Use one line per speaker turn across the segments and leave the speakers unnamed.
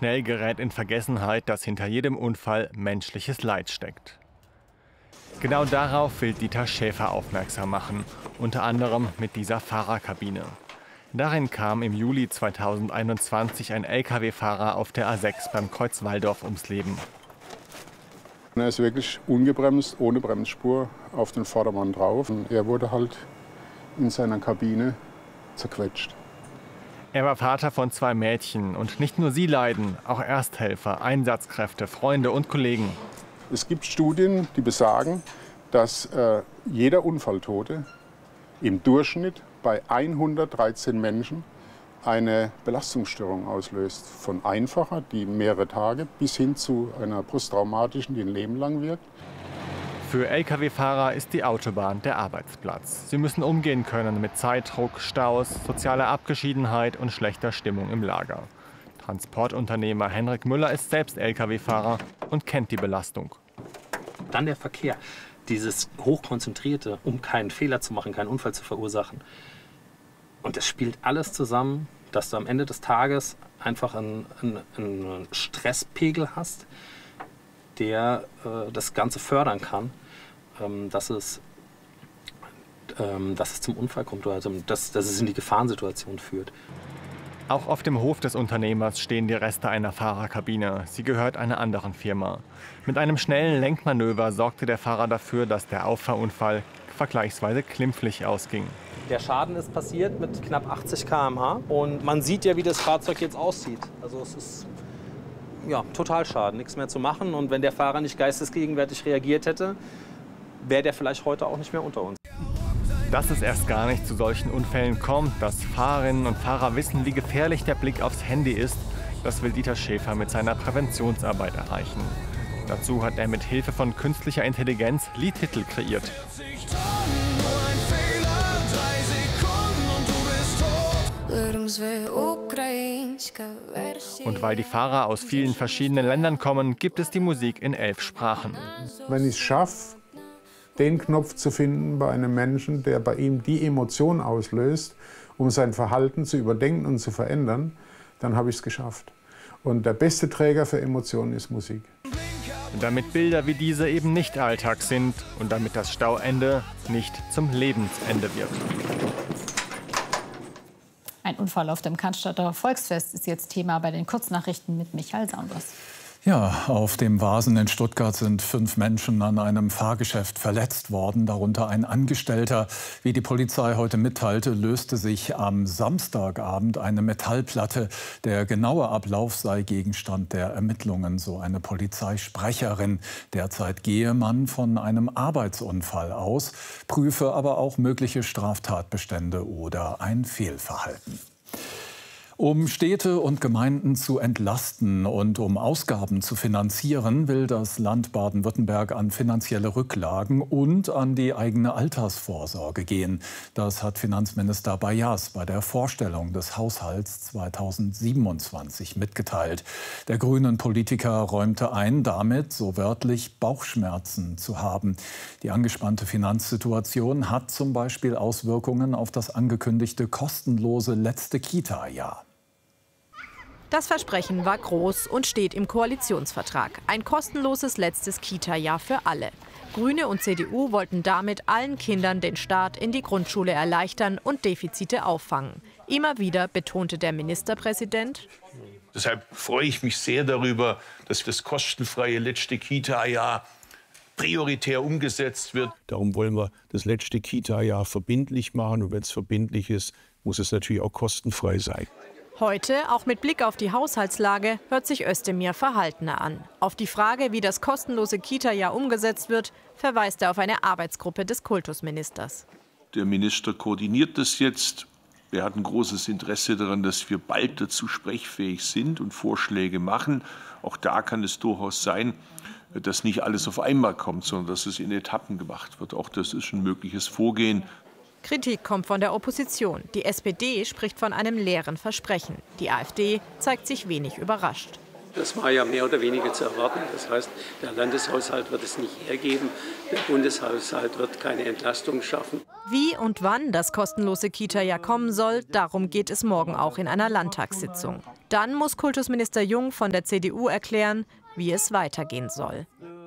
schnell gerät in Vergessenheit, dass hinter jedem Unfall menschliches Leid steckt. Genau darauf will Dieter Schäfer aufmerksam machen, unter anderem mit dieser Fahrerkabine. Darin kam im Juli 2021 ein Lkw-Fahrer auf der A6 beim Kreuz Walldorf ums Leben.
Er ist wirklich ungebremst, ohne Bremsspur, auf den Vordermann drauf. Und er wurde halt in seiner Kabine zerquetscht.
Er war Vater von 2 Mädchen und nicht nur sie leiden, auch Ersthelfer, Einsatzkräfte, Freunde und Kollegen.
Es gibt Studien, die besagen, dass jeder Unfalltote im Durchschnitt bei 113 Menschen eine Belastungsstörung auslöst. Von einfacher, die mehrere Tage, bis hin zu einer posttraumatischen, die ein Leben lang wirkt.
Für Lkw-Fahrer ist die Autobahn der Arbeitsplatz. Sie müssen umgehen können mit Zeitdruck, Staus, sozialer Abgeschiedenheit und schlechter Stimmung im Lager. Transportunternehmer Henrik Müller ist selbst Lkw-Fahrer und kennt die Belastung.
Dann der Verkehr, dieses Hochkonzentrierte, um keinen Fehler zu machen, keinen Unfall zu verursachen. Und das spielt alles zusammen, dass du am Ende des Tages einfach einen Stresspegel hast, der das Ganze fördern kann, dass es zum Unfall kommt, also dass es in die Gefahrensituation führt.
Auch auf dem Hof des Unternehmers stehen die Reste einer Fahrerkabine. Sie gehört einer anderen Firma. Mit einem schnellen Lenkmanöver sorgte der Fahrer dafür, dass der Auffahrunfall vergleichsweise glimpflich ausging.
Der Schaden ist passiert mit knapp 80 km/h und man sieht ja, wie das Fahrzeug jetzt aussieht. Also es ist ja total Schaden, nichts mehr zu machen. Und wenn der Fahrer nicht geistesgegenwärtig reagiert hätte, wäre der vielleicht heute auch nicht mehr unter uns.
Dass es erst gar nicht zu solchen Unfällen kommt, dass Fahrerinnen und Fahrer wissen, wie gefährlich der Blick aufs Handy ist, das will Dieter Schäfer mit seiner Präventionsarbeit erreichen. Dazu hat er mit Hilfe von künstlicher Intelligenz Liedtitel kreiert. Und weil die Fahrer aus vielen verschiedenen Ländern kommen, gibt es die Musik in 11 Sprachen.
Wenn ich es schaffe, den Knopf zu finden bei einem Menschen, der bei ihm die Emotion auslöst, um sein Verhalten zu überdenken und zu verändern, dann habe ich es geschafft. Und der beste Träger für Emotionen ist Musik.
Damit Bilder wie diese eben nicht Alltag sind und damit das Stauende nicht zum Lebensende wird.
Ein Unfall auf dem Cannstatter Volksfest ist jetzt Thema bei den Kurznachrichten mit Michael Saunders.
Ja, auf dem Vasen in Stuttgart sind 5 Menschen an einem Fahrgeschäft verletzt worden, darunter ein Angestellter. Wie die Polizei heute mitteilte, löste sich am Samstagabend eine Metallplatte. Der genaue Ablauf sei Gegenstand der Ermittlungen, so eine Polizeisprecherin. Derzeit gehe man von einem Arbeitsunfall aus, prüfe aber auch mögliche Straftatbestände oder ein Fehlverhalten. Um Städte und Gemeinden zu entlasten und um Ausgaben zu finanzieren, will das Land Baden-Württemberg an finanzielle Rücklagen und an die eigene Altersvorsorge gehen. Das hat Finanzminister Bayas bei der Vorstellung des Haushalts 2027 mitgeteilt. Der grünen Politiker räumte ein, damit so wörtlich Bauchschmerzen zu haben. Die angespannte Finanzsituation hat zum Beispiel Auswirkungen auf das angekündigte kostenlose letzte Kita-Jahr.
Das Versprechen war groß und steht im Koalitionsvertrag. Ein kostenloses letztes Kita-Jahr für alle. Grüne und CDU wollten damit allen Kindern den Start in die Grundschule erleichtern und Defizite auffangen. Immer wieder betonte der Ministerpräsident:
Deshalb freue ich mich sehr darüber, dass das kostenfreie letzte Kita-Jahr prioritär umgesetzt wird.
Darum wollen wir das letzte Kita-Jahr verbindlich machen. Und wenn es verbindlich ist, muss es natürlich auch kostenfrei sein.
Heute, auch mit Blick auf die Haushaltslage, hört sich Özdemir verhaltener an. Auf die Frage, wie das kostenlose Kita-Jahr umgesetzt wird, verweist er auf eine Arbeitsgruppe des Kultusministers.
Der Minister koordiniert das jetzt. Er hat ein großes Interesse daran, dass wir bald dazu sprechfähig sind und Vorschläge machen. Auch da kann es durchaus sein, dass nicht alles auf einmal kommt, sondern dass es in Etappen gemacht wird. Auch das ist ein mögliches Vorgehen.
Kritik kommt von der Opposition. Die SPD spricht von einem leeren Versprechen. Die AfD zeigt sich wenig überrascht.
Das war ja mehr oder weniger zu erwarten. Das heißt, der Landeshaushalt wird es nicht hergeben, der Bundeshaushalt wird keine Entlastung schaffen.
Wie und wann das kostenlose Kita-Jahr kommen soll, darum geht es morgen auch in einer Landtagssitzung. Dann muss Kultusminister Jung von der CDU erklären, wie es weitergehen soll.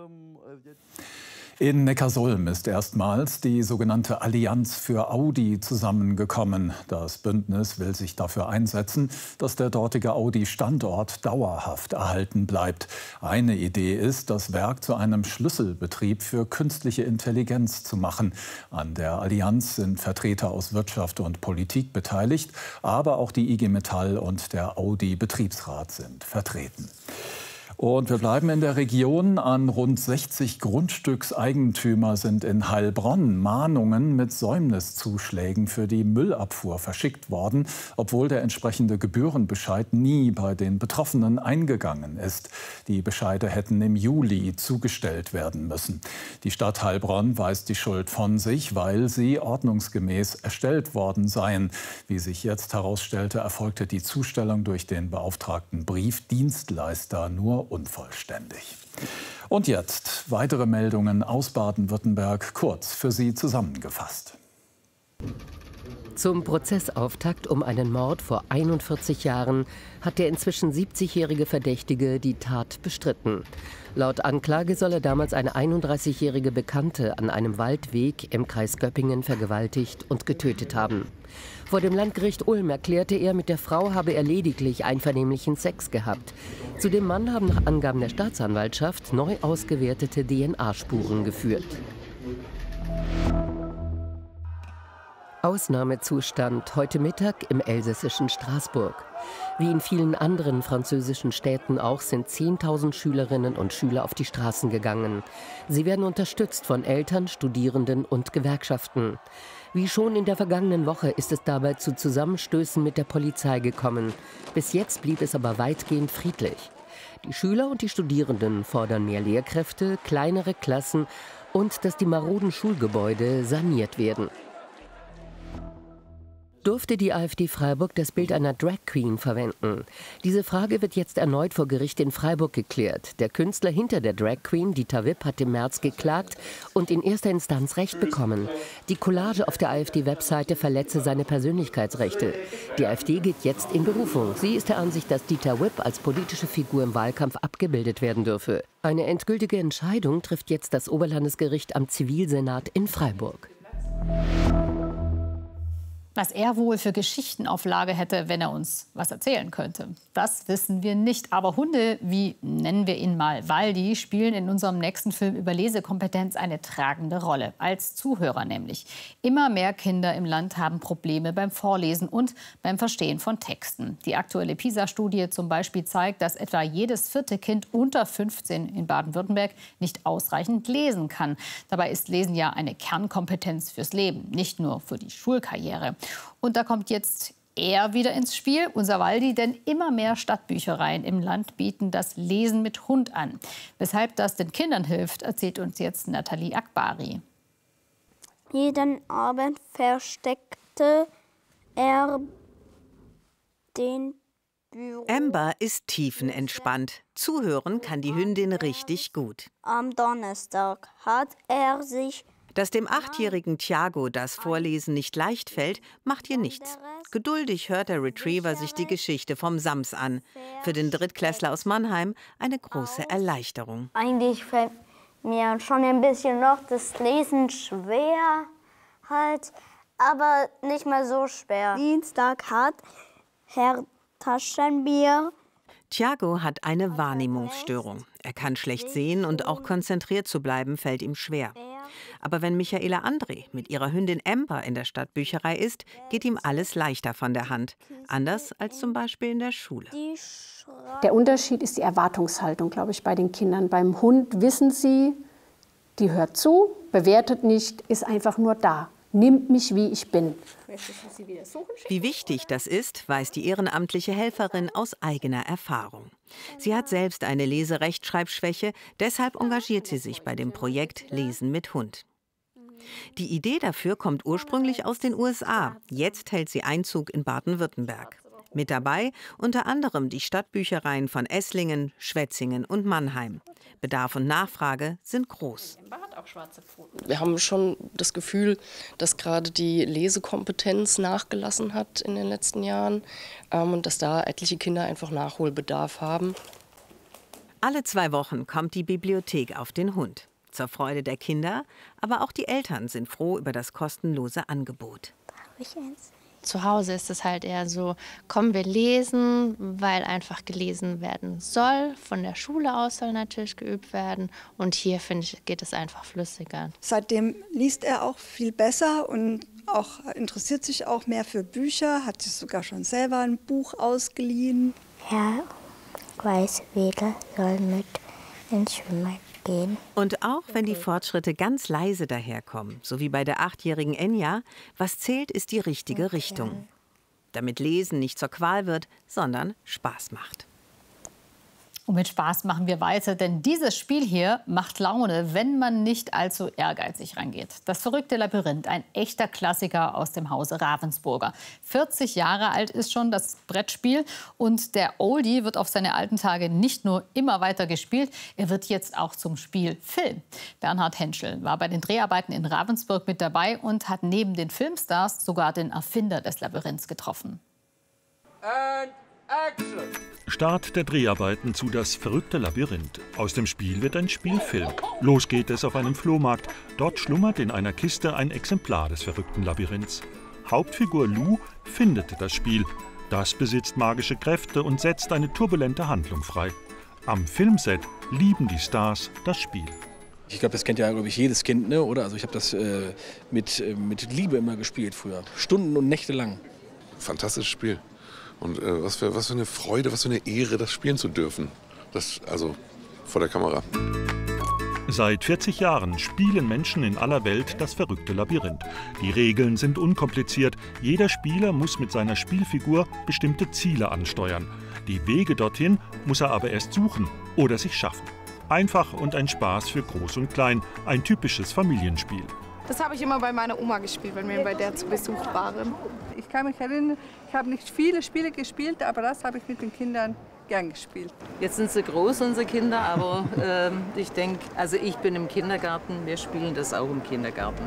In Neckarsulm ist erstmals die sogenannte Allianz für Audi zusammengekommen. Das Bündnis will sich dafür einsetzen, dass der dortige Audi-Standort dauerhaft erhalten bleibt. Eine Idee ist, das Werk zu einem Schlüsselbetrieb für künstliche Intelligenz zu machen. An der Allianz sind Vertreter aus Wirtschaft und Politik beteiligt, aber auch die IG Metall und der Audi-Betriebsrat sind vertreten. Und wir bleiben in der Region. An rund 60 Grundstückseigentümer sind in Heilbronn Mahnungen mit Säumniszuschlägen für die Müllabfuhr verschickt worden, obwohl der entsprechende Gebührenbescheid nie bei den Betroffenen eingegangen ist. Die Bescheide hätten im Juli zugestellt werden müssen. Die Stadt Heilbronn weist die Schuld von sich, weil sie ordnungsgemäß erstellt worden seien. Wie sich jetzt herausstellte, erfolgte die Zustellung durch den beauftragten Briefdienstleister nur unvollständig. Und jetzt weitere Meldungen aus Baden-Württemberg, kurz für Sie zusammengefasst.
Zum Prozessauftakt um einen Mord vor 41 Jahren hat der inzwischen 70-jährige Verdächtige die Tat bestritten. Laut Anklage soll er damals eine 31-jährige Bekannte an einem Waldweg im Kreis Göppingen vergewaltigt und getötet haben. Vor dem Landgericht Ulm erklärte er, mit der Frau habe er lediglich einvernehmlichen Sex gehabt. Zu dem Mann haben nach Angaben der Staatsanwaltschaft neu ausgewertete DNA-Spuren geführt. Ausnahmezustand heute Mittag im elsässischen Straßburg. Wie in vielen anderen französischen Städten auch sind 10.000 Schülerinnen und Schüler auf die Straßen gegangen. Sie werden unterstützt von Eltern, Studierenden und Gewerkschaften. Wie schon in der vergangenen Woche ist es dabei zu Zusammenstößen mit der Polizei gekommen. Bis jetzt blieb es aber weitgehend friedlich. Die Schüler und die Studierenden fordern mehr Lehrkräfte, kleinere Klassen und dass die maroden Schulgebäude saniert werden. Durfte die AfD Freiburg das Bild einer Drag Queen verwenden? Diese Frage wird jetzt erneut vor Gericht in Freiburg geklärt. Der Künstler hinter der Drag Queen, Dieter Wipp, hat im März geklagt und in erster Instanz Recht bekommen. Die Collage auf der AfD-Webseite verletze seine Persönlichkeitsrechte. Die AfD geht jetzt in Berufung. Sie ist der Ansicht, dass Dieter Wipp als politische Figur im Wahlkampf abgebildet werden dürfe. Eine endgültige Entscheidung trifft jetzt das Oberlandesgericht am Zivilsenat in Freiburg.
Was er wohl für Geschichten auf Lager hätte, wenn er uns was erzählen könnte. Das wissen wir nicht. Aber Hunde, wie nennen wir ihn mal, Waldi, spielen in unserem nächsten Film über Lesekompetenz eine tragende Rolle. Als Zuhörer nämlich. Immer mehr Kinder im Land haben Probleme beim Vorlesen und beim Verstehen von Texten. Die aktuelle PISA-Studie zum Beispiel zeigt, dass etwa jedes 4. Kind unter 15 in Baden-Württemberg nicht ausreichend lesen kann. Dabei ist Lesen ja eine Kernkompetenz fürs Leben, nicht nur für die Schulkarriere. Und da kommt jetzt er wieder ins Spiel, unser Waldi, denn immer mehr Stadtbüchereien im Land bieten das Lesen mit Hund an. Weshalb das den Kindern hilft, erzählt uns jetzt Nathalie Akbari.
Jeden Abend versteckte er den Büro.
Amber ist tiefenentspannt. Zuhören kann die Hündin richtig gut.
Am Donnerstag hat er sich...
Dass dem 8-jährigen Thiago das Vorlesen nicht leicht fällt, macht ihr nichts. Geduldig hört der Retriever sich die Geschichte vom Sams an. Für den Drittklässler aus Mannheim eine große Erleichterung.
Eigentlich fällt mir schon ein bisschen noch das Lesen schwer, halt, aber nicht mehr so schwer. Dienstag hat Herr Taschenbier.
Thiago hat eine Wahrnehmungsstörung. Er kann schlecht sehen und auch konzentriert zu bleiben fällt ihm schwer. Aber wenn Michaela André mit ihrer Hündin Amber in der Stadtbücherei ist, geht ihm alles leichter von der Hand. Anders als zum Beispiel in der Schule.
Der Unterschied ist die Erwartungshaltung, glaube ich, bei den Kindern. Beim Hund wissen sie, die hört zu, bewertet nicht, ist einfach nur da. Nimmt mich, wie ich bin.
Wie wichtig das ist, weiß die ehrenamtliche Helferin aus eigener Erfahrung. Sie hat selbst eine Leserechtschreibschwäche, deshalb engagiert sie sich bei dem Projekt Lesen mit Hund. Die Idee dafür kommt ursprünglich aus den USA. Jetzt hält sie Einzug in Baden-Württemberg. Mit dabei unter anderem die Stadtbüchereien von Esslingen, Schwetzingen und Mannheim. Bedarf und Nachfrage sind groß.
Wir haben schon das Gefühl, dass gerade die Lesekompetenz nachgelassen hat in den letzten Jahren und dass da etliche Kinder einfach Nachholbedarf haben.
Alle 2 Wochen kommt die Bibliothek auf den Hund. Zur Freude der Kinder, aber auch die Eltern sind froh über das kostenlose Angebot.
Zu Hause ist es halt eher so, komm, wir lesen, weil einfach gelesen werden soll. Von der Schule aus soll natürlich geübt werden. Und hier, finde ich, geht es einfach flüssiger.
Seitdem liest er auch viel besser und auch interessiert sich auch mehr für Bücher, hat sich sogar schon selber ein Buch ausgeliehen.
Herr Weißwedel soll mit ins Schwimmbad gehen.
Und auch wenn die Fortschritte ganz leise daherkommen, so wie bei der 8-jährigen Enja, was zählt, ist die richtige Richtung. Damit Lesen nicht zur Qual wird, sondern Spaß macht.
Und mit Spaß machen wir weiter, denn dieses Spiel hier macht Laune, wenn man nicht allzu ehrgeizig rangeht. Das verrückte Labyrinth, ein echter Klassiker aus dem Hause Ravensburger. 40 Jahre alt ist schon das Brettspiel und der Oldie wird auf seine alten Tage nicht nur immer weiter gespielt, er wird jetzt auch zum Spielfilm. Bernhard Henschel war bei den Dreharbeiten in Ravensburg mit dabei und hat neben den Filmstars sogar den Erfinder des Labyrinths getroffen.
And action!
Start der Dreharbeiten zu Das verrückte Labyrinth. Aus dem Spiel wird ein Spielfilm. Los geht es auf einem Flohmarkt. Dort schlummert in einer Kiste ein Exemplar des verrückten Labyrinths. Hauptfigur Lou findet das Spiel. Das besitzt magische Kräfte und setzt eine turbulente Handlung frei. Am Filmset lieben die Stars das Spiel.
Ich glaube, das kennt ja, glaube ich, jedes Kind, ne? Oder? Also ich habe das mit Liebe immer gespielt früher. Stunden und Nächte lang.
Fantastisches Spiel. Und was für eine Freude, was für eine Ehre, das spielen zu dürfen. Das, also vor der Kamera.
Seit 40 Jahren spielen Menschen in aller Welt das verrückte Labyrinth. Die Regeln sind unkompliziert. Jeder Spieler muss mit seiner Spielfigur bestimmte Ziele ansteuern. Die Wege dorthin muss er aber erst suchen oder sich schaffen. Einfach und ein Spaß für Groß und Klein. Ein typisches Familienspiel.
Das habe ich immer bei meiner Oma gespielt, wenn wir bei der zu Besuch waren. Ich kann mich erinnern, ich habe nicht viele Spiele gespielt, aber das habe ich mit den Kindern gern gespielt.
Jetzt sind sie groß, unsere Kinder, aber ich denke, also ich bin im Kindergarten, wir spielen das auch im Kindergarten.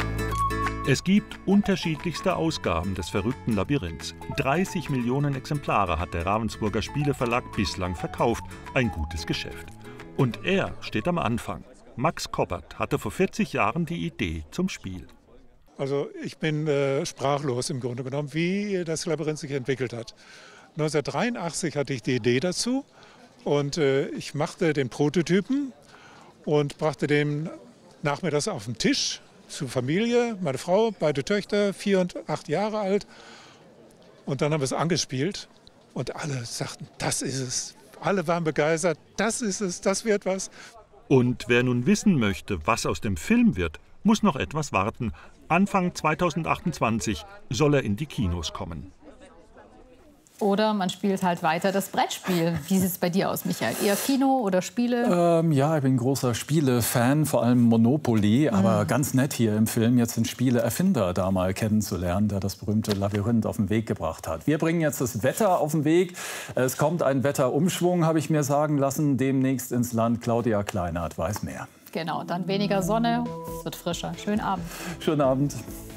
Es gibt unterschiedlichste Ausgaben des verrückten Labyrinths. 30 Millionen Exemplare hat der Ravensburger Spieleverlag bislang verkauft. Ein gutes Geschäft. Und er steht am Anfang. Max Koppert hatte vor 40 Jahren die Idee zum Spiel.
Also ich bin sprachlos im Grunde genommen, wie das Labyrinth sich entwickelt hat. 1983 hatte ich die Idee dazu und ich machte den Prototypen und brachte den nachmittags auf den Tisch zur Familie, meine Frau, beide Töchter, 4 und 8 Jahre alt. Und dann haben wir es angespielt und alle sagten, das ist es. Alle waren begeistert, das ist es, das wird was.
Und wer nun wissen möchte, was aus dem Film wird, muss noch etwas warten. Anfang 2028 soll er in die Kinos kommen.
Oder man spielt halt weiter das Brettspiel. Wie sieht es bei dir aus, Michael? Eher Kino oder Spiele?
Ja, ich bin ein großer Spiele-Fan, vor allem Monopoly. Aber ganz nett hier im Film jetzt den Spieleerfinder da mal kennenzulernen, der das berühmte Labyrinth auf den Weg gebracht hat. Wir bringen jetzt das Wetter auf den Weg. Es kommt ein Wetterumschwung, habe ich mir sagen lassen, demnächst ins Land. Claudia Kleinert weiß mehr.
Genau, dann weniger Sonne, es wird frischer. Schönen Abend.
Schönen Abend.